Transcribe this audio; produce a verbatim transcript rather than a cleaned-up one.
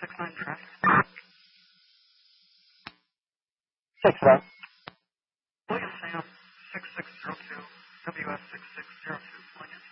six nine traffic. Six what? William Sam, six six zero two, W S six six zero two, William.